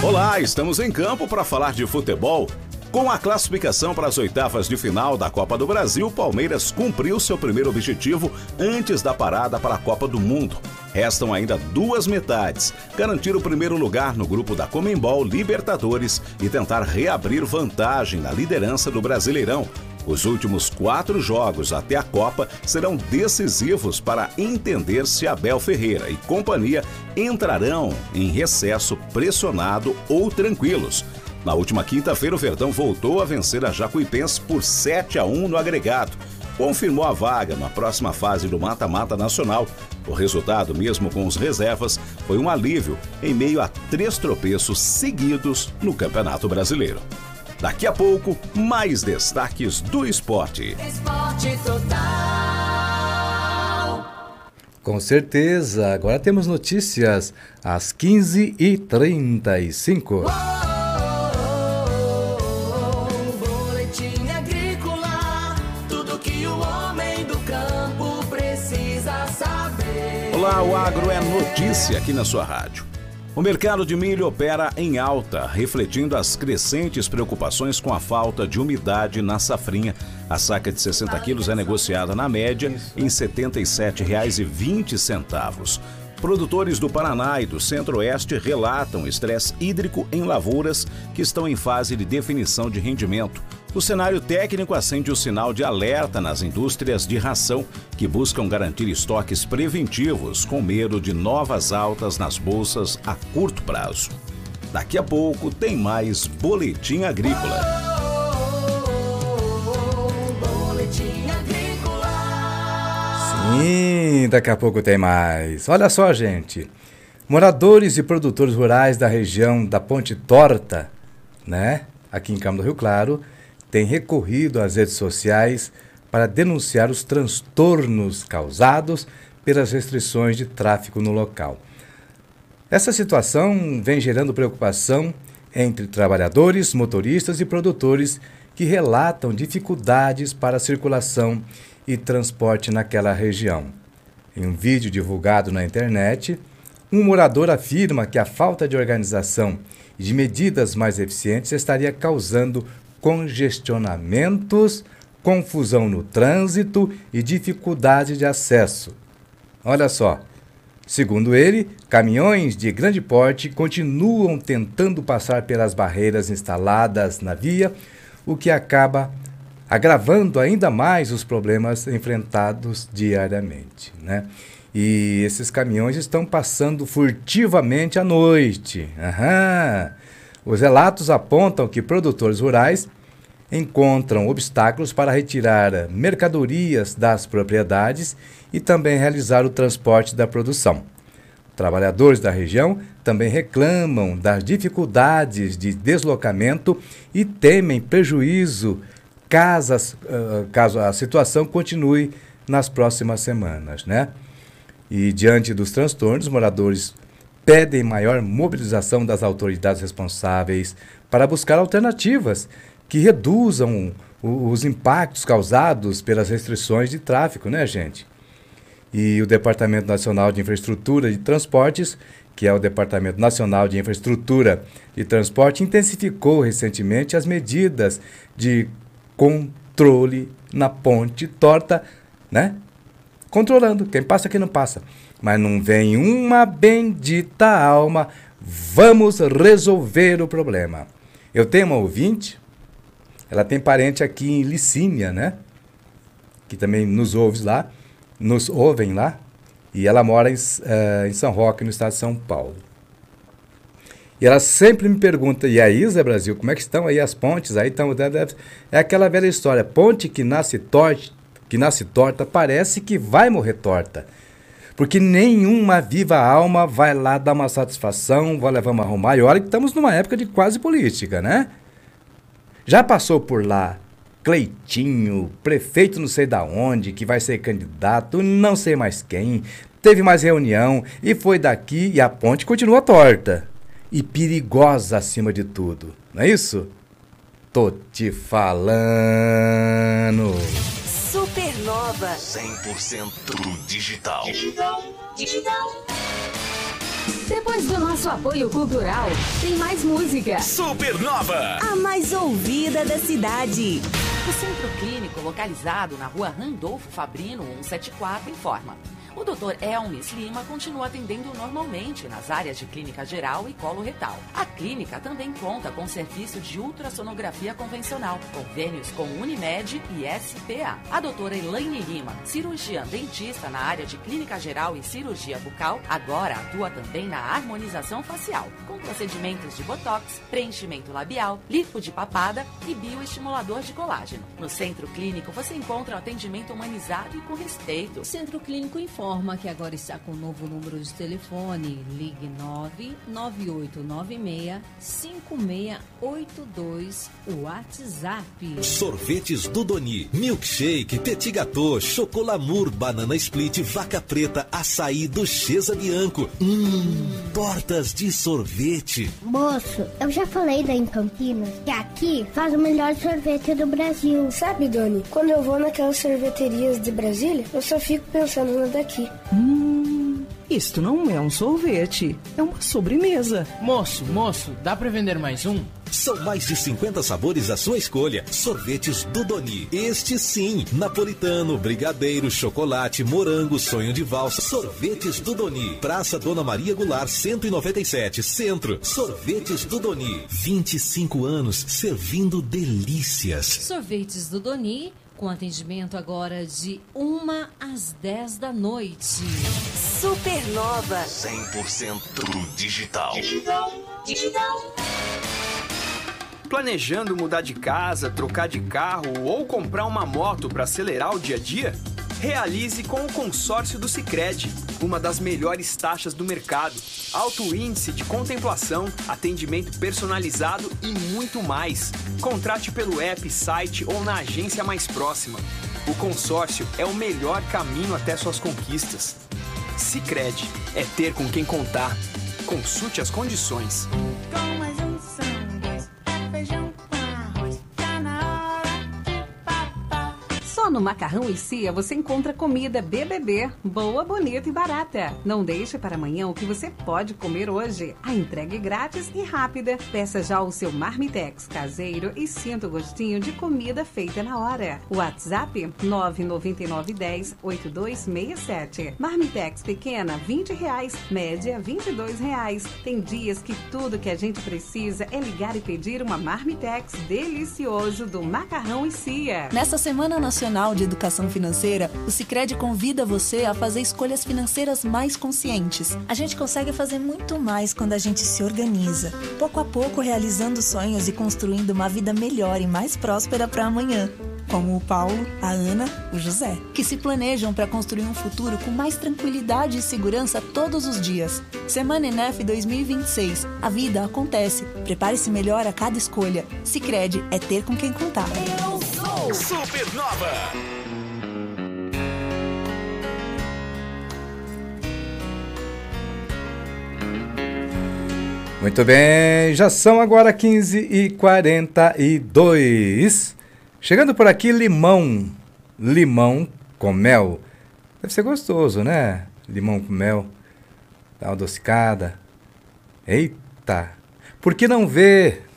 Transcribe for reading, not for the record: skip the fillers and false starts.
Olá, estamos em campo para falar de futebol. Com a classificação para as oitavas de final da Copa do Brasil, o Palmeiras cumpriu seu primeiro objetivo antes da parada para a Copa do Mundo. Restam ainda duas metades: garantir o primeiro lugar no grupo da Conmebol Libertadores e tentar reabrir vantagem na liderança do Brasileirão. Os últimos 4 jogos até a Copa serão decisivos para entender se Abel Ferreira e companhia entrarão em recesso pressionado ou tranquilos. Na última quinta-feira, o Verdão voltou a vencer a Jacuipense por 7-1 no agregado. Confirmou a vaga na próxima fase do mata-mata nacional. O resultado, mesmo com os reservas, foi um alívio em meio a 3 tropeços seguidos no Campeonato Brasileiro. Daqui a pouco, mais destaques do esporte. Esporte Total. Com certeza, agora temos notícias às 15h35. Boletim agrícola, tudo que o homem do campo precisa saber. Olá, o agro é notícia aqui na sua rádio. O mercado de milho opera em alta, refletindo as crescentes preocupações com a falta de umidade na safrinha. A saca de 60 quilos é negociada na média em R$ 77,20. Produtores do Paraná e do Centro-Oeste relatam estresse hídrico em lavouras que estão em fase de definição de rendimento. O cenário técnico acende o sinal de alerta nas indústrias de ração, que buscam garantir estoques preventivos com medo de novas altas nas bolsas a curto prazo. Daqui a pouco tem mais Boletim Agrícola. Boletim agrícola. Sim, daqui a pouco tem mais. Olha só, gente. Moradores e produtores rurais da região da Ponte Torta, né, aqui em Câmara do Rio Claro, têm recorrido às redes sociais para denunciar os transtornos causados pelas restrições de tráfego no local. Essa situação vem gerando preocupação entre trabalhadores, motoristas e produtores que relatam dificuldades para a circulação e transporte naquela região. Em um vídeo divulgado na internet, um morador afirma que a falta de organização e de medidas mais eficientes estaria causando congestionamentos, confusão no trânsito e dificuldade de acesso. Olha só, segundo ele, caminhões de grande porte continuam tentando passar pelas barreiras instaladas na via, o que acaba agravando ainda mais os problemas enfrentados diariamente, né? E esses caminhões estão passando furtivamente à noite. Os relatos apontam que produtores rurais encontram obstáculos para retirar mercadorias das propriedades e também realizar o transporte da produção. Trabalhadores da região também reclamam das dificuldades de deslocamento e temem prejuízo caso a situação continue nas próximas semanas, né? E diante dos transtornos, moradores pedem maior mobilização das autoridades responsáveis para buscar alternativas que reduzam os impactos causados pelas restrições de tráfego, né, gente? E o Departamento Nacional de Infraestrutura e Transportes, que é o Departamento Nacional de Infraestrutura e Transporte, intensificou recentemente as medidas de controle na Ponte Torta, né? Controlando quem passa e quem não passa. Mas não vem uma bendita alma. Vamos resolver o problema. Eu tenho uma ouvinte, ela tem parente aqui em Licínia, né? Que também nos ouvem lá. E ela mora em São Roque, no estado de São Paulo. E ela sempre me pergunta, e aí, Zé Brasil, como é que estão aí as pontes? Aí estão, é aquela velha história, ponte que nasce torta, parece que vai morrer torta. Porque nenhuma viva alma vai lá dar uma satisfação, vai levar uma arrumar. E olha que estamos numa época de quase política, né? Já passou por lá Cleitinho, prefeito não sei da onde, que vai ser candidato, não sei mais quem. Teve mais reunião e foi daqui e a ponte continua torta. E perigosa acima de tudo, não é isso? Tô te falando. Supernova 100% digital. Digital. Depois do nosso apoio cultural, tem mais música. Supernova, A mais ouvida da cidade. O Centro Clínico, localizado na rua Randolfo Fabrino 174, informa. O Dr. Elmis Lima continua atendendo normalmente nas áreas de clínica geral e colo retal. A clínica também conta com serviço de ultrassonografia convencional, convênios com Unimed e SPA. A doutora Elaine Lima, cirurgiã dentista na área de clínica geral e cirurgia bucal, agora atua também na harmonização facial, com procedimentos de botox, preenchimento labial, lipo de papada e bioestimulador de colágeno. No Centro Clínico você encontra um atendimento humanizado e com respeito. O Centro Clínico informa que agora está com um novo número de telefone. Ligue 99896-5682, o WhatsApp. Sorvetes do Doni, milkshake, petit gâteau, chocolamour, banana split, vaca preta, açaí do Chesa Bianco. Tortas de sorvete. Moço, eu já falei daí em Campinas que aqui faz o melhor sorvete do Brasil. Sabe, Doni, quando eu vou naquelas sorveterias de Brasília, eu só fico pensando no daqui. Isto não é um sorvete, é uma sobremesa. Moço, dá pra vender mais um? São mais de 50 sabores à sua escolha. Sorvetes do Doni. Este sim, napolitano, brigadeiro, chocolate, morango, sonho de valsa. Sorvetes do Doni. Praça Dona Maria Goulart, 197, Centro. Sorvetes do Doni. 25 anos servindo delícias. Sorvetes do Doni, com atendimento agora de 1 às 10 da noite. Supernova. 100% digital. Planejando mudar de casa, trocar de carro ou comprar uma moto para acelerar o dia a dia? Realize com o consórcio do Sicredi, uma das melhores taxas do mercado, alto índice de contemplação, atendimento personalizado e muito mais. Contrate pelo app, site ou na agência mais próxima. O consórcio é o melhor caminho até suas conquistas. Sicredi, é ter com quem contar. Consulte as condições. Com mais um sanduíche, feijão com arroz, tá na hora de papar. Só no Macarrão e Cia você encontra comida BBB, boa, bonita e barata. Não deixe para amanhã o que você pode comer hoje. A entrega é grátis e rápida. Peça já o seu Marmitex caseiro e sinta o gostinho de comida feita na hora. WhatsApp 999108267. Marmitex pequena R$20, média R$22. Tem dias que tudo que a gente precisa é ligar e pedir uma Marmitex delicioso do Macarrão e Cia. Nessa Semana Nacional de Educação Financeira, o Sicredi convida você a fazer escolhas financeiras mais conscientes. A gente consegue fazer muito mais quando a gente se organiza, pouco a pouco realizando sonhos e construindo uma vida melhor e mais próspera para amanhã. Como o Paulo, a Ana, o José, que se planejam para construir um futuro com mais tranquilidade e segurança todos os dias. Semana Enef 2026. A vida acontece. Prepare-se melhor a cada escolha. Sicredi é ter com quem contar. Eu sou Supernova. Muito bem, já são agora 15h42. Chegando por aqui, limão com mel. Deve ser gostoso, né? Limão com mel, dá uma adocicada. Eita, por que não ver